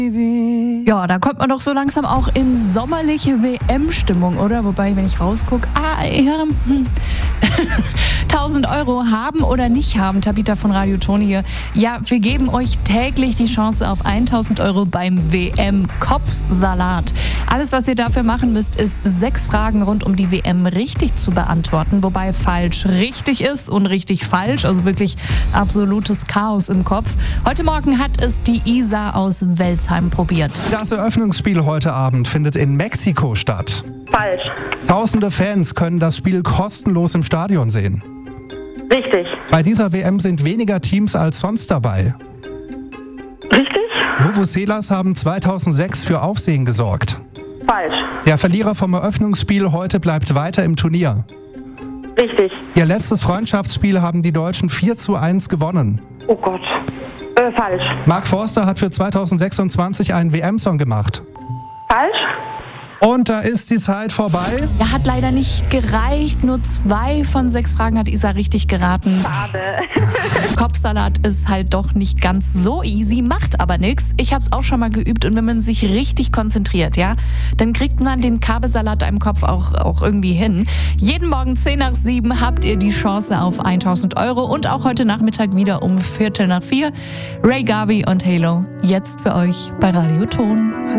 Ja, da kommt man doch so langsam auch in sommerliche WM-Stimmung, oder? Wobei, wenn ich rausgucke, 1000 Euro haben oder nicht haben, Tabita von Radio Toni hier. Ja, wir geben euch täglich die Chance auf 1000 Euro beim WM-Kopfsalat. Alles, was ihr dafür machen müsst, ist 6 Fragen rund um die WM richtig zu beantworten, wobei falsch richtig ist und richtig falsch, also wirklich absolutes Chaos im Kopf. Heute Morgen hat es die Isa aus Welzheim probiert. Das Eröffnungsspiel heute Abend findet in Mexiko statt. Falsch. Tausende Fans können das Spiel kostenlos im Stadion sehen. Richtig. Bei dieser WM sind weniger Teams als sonst dabei. Richtig? Vuvuzelas haben 2006 für Aufsehen gesorgt. Falsch. Der Verlierer vom Eröffnungsspiel heute bleibt weiter im Turnier. Richtig. Ihr letztes Freundschaftsspiel haben die Deutschen 4:1 gewonnen. Oh Gott. Falsch. Mark Forster hat für 2026 einen WM-Song gemacht. Falsch? Und da ist die Zeit vorbei. Ja, hat leider nicht gereicht. Nur 2 von 6 Fragen hat Isa richtig geraten. Schade. Kopfsalat ist halt doch nicht ganz so easy, macht aber nichts. Ich habe es auch schon mal geübt und wenn man sich richtig konzentriert, ja, dann kriegt man den Kabelsalat im Kopf auch irgendwie hin. Jeden Morgen 7:10 habt ihr die Chance auf 1000 Euro und auch heute Nachmittag wieder um 3:45. Ray Garvey und Halo, jetzt für euch bei Radio Ton.